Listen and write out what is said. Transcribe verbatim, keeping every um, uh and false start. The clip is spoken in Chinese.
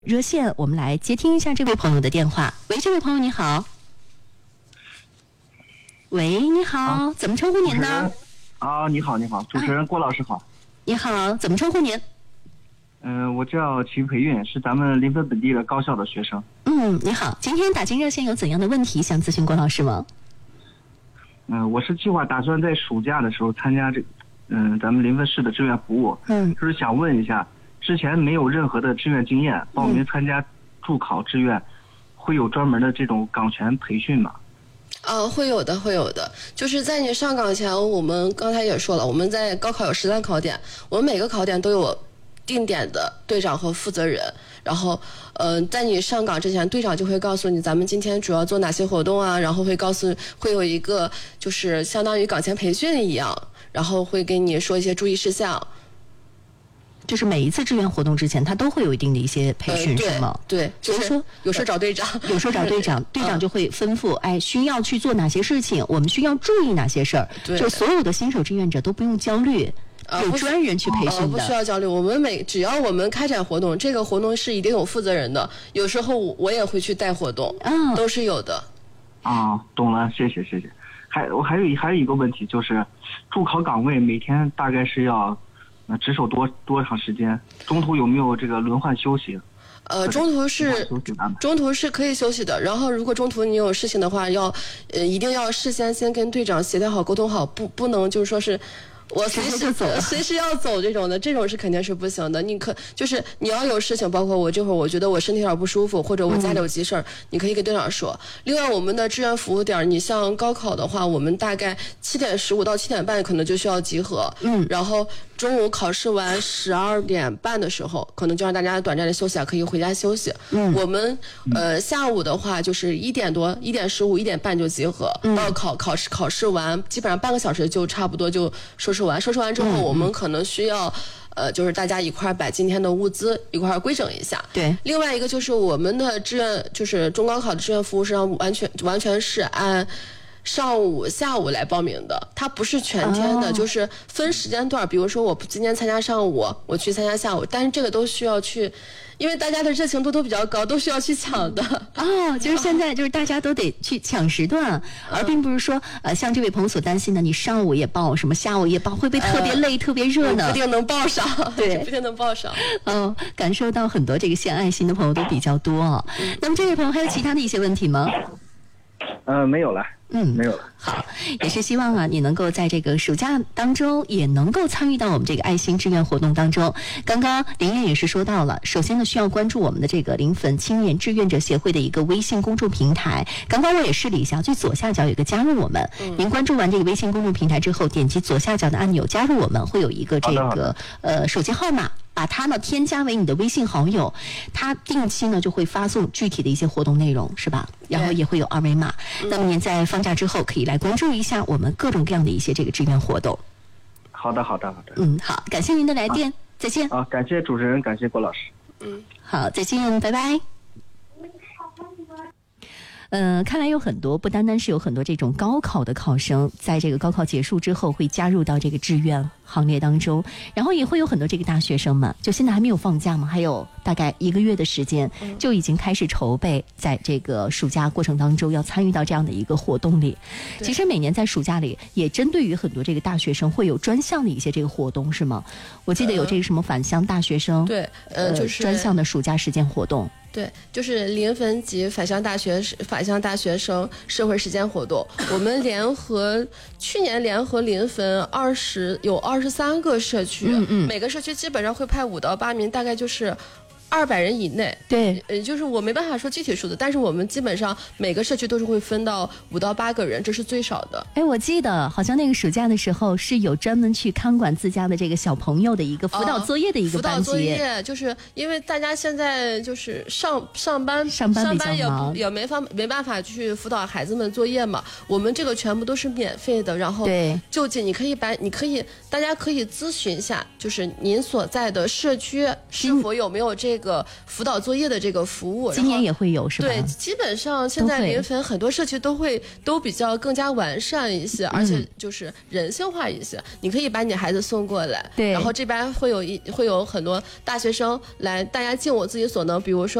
热线，我们来接听一下这位朋友的电话。喂，这位朋友你好。喂，你好，啊、怎么称呼您呢？ 啊，你好，你好，主持人郭老师好。 你好，怎么称呼您？ 嗯、呃，我叫秦培运，是咱们临汾本地的高校的学生。 嗯，你好，今天打进热线有怎样的问题想咨询郭老师吗？ 嗯、呃，我是计划打算在暑假的时候参加这，嗯、呃，咱们临汾市的志愿服务。 嗯， 就是想问一下，之前没有任何的志愿经验，报名参加助考志愿，嗯、会有专门的这种岗前培训吗？ 呃，会有的，会有的。就是在你上岗前，我们刚才也说了，我们在高考有十三考点，我们每个考点都有定点的队长和负责人。然后，呃，在你上岗之前，队长就会告诉你咱们今天主要做哪些活动啊，然后会告诉，会有一个就是相当于岗前培训一样，然后会给你说一些注意事项。 就是每一次志愿活动之前，他都会有一定的一些培训， 呃、 是吗？ 对，所以说有时候找队长， 有时候找队长，队长就会吩咐，哎，需要去做哪些事情，我们需要注意哪些事儿。就所有的新手志愿者都不用焦虑， 呃、 有专人去培训的、呃， 不需要焦虑。我们每只要我们开展活动，这个活动是一定有负责人的。有时候我也会去带活动， 嗯， 都是有的。 啊，懂了，谢谢谢谢。还我还有还有一个问题就是，助考岗位每天大概是要。那值守多多长时间？中途有没有这个轮换休息？ 呃，中途是中途是可以休息的。然后，如果中途你有事情的话，要呃一定要事先先跟队长协调好、沟通好，不不能就是说是。我随时走，随时要走这种的，这种是肯定是不行的。你可就是你要有事情，包括我这会儿，我觉得我身体有点不舒服，或者我家里有急事儿，嗯、你可以跟队长说。另外，我们的志愿服务点，你像高考的话，我们大概七点十五到七点半可能就需要集合， 嗯， 然后中午考试完十二点半的时候，可能就让大家短暂的休息啊，可以回家休息。 嗯， 我们呃下午的话就是一点多、一点十五、一点半就集合， 嗯、 到考考试考试完，基本上半个小时就差不多就收拾完，收拾完之后，我们可能需要，呃，就是大家一块把今天的物资一块规整一下。 对。 另外一个就是我们的志愿，就是中高考的志愿服务是让完全完全是按上午、下午来报名的，它不是全天的， oh. 就是分时间段。比如说我今天参加上午，我去参加下午，但是这个都需要去。因为大家的热情度都比较高，都需要去抢的哦。就是现在就是大家都得去抢时段，嗯、而并不是说呃像这位朋友所担心的，你上午也报，什么下午也报，会不会特别累、呃、特别热呢？ 不一定能报上， 对， 不一定能报上。 嗯、呃，感受到很多这个献爱心的朋友都比较多啊、哦。嗯、那么这位朋友还有其他的一些问题吗？ 呃，没有了。 嗯， 没有了。 好，也是希望啊，你能够在这个暑假当中也能够参与到我们这个爱心志愿活动当中。刚刚林燕也是说到了，首先呢需要关注我们的这个临汾青年志愿者协会的一个微信公众平台。刚刚我也试了一下，最左下角有一个加入我们。嗯、您关注完这个微信公众平台之后，点击左下角的按钮加入我们，会有一个这个呃手机号码。把它呢添加为你的微信好友，它定期呢就会发送具体的一些活动内容，是吧？然后也会有二维码。那么您在放假之后可以来关注一下我们各种各样的一些这个志愿活动。 好的，好的，好的。 嗯，好，感谢您的来电，啊、再见。 啊，感谢主持人，感谢郭老师。 嗯， 好，再见，拜拜。呃，看来有很多，不单单是有很多这种高考的考生，在这个高考结束之后会加入到这个志愿行列当中，然后也会有很多这个大学生们，就现在还没有放假嘛，还有大概一个月的时间，就已经开始筹备，在这个暑假过程当中要参与到这样的一个活动里。其实每年在暑假里，也针对于很多这个大学生会有专项的一些这个活动，是吗？我记得有这个什么返乡大学生， 对，呃，就是专项的暑假实践活动。 对，就是临汾及返乡大学返乡大学生社会实践活动，我们联合去年联合临汾二十有二十三个社区， 嗯嗯， 每个社区基本上会派五到八名，大概就是二百人以内。 对， 呃，就是我没办法说具体数字，但是我们基本上每个社区都是会分到五到八个人，这是最少的。 哎，我记得好像那个暑假的时候是有专门去看管自家的这个小朋友的一个辅导作业的一个班级。 辅导作业就是因为大家现在就是上上班上班上班也忙也没法没办法去辅导孩子们作业嘛，我们这个全部都是免费的，然后对， 就近你可以把你可以大家可以咨询一下，就是您所在的社区是否有没有这个辅导作业的这个服务。 今年也会有是吧？ 对，基本上现在临汾很多社区都会都比较更加完善一些，而且就是人性化一些。嗯、你可以把你孩子送过来， 对， 然后这边会有一会有很多大学生来，大家尽我自己所能，比如说。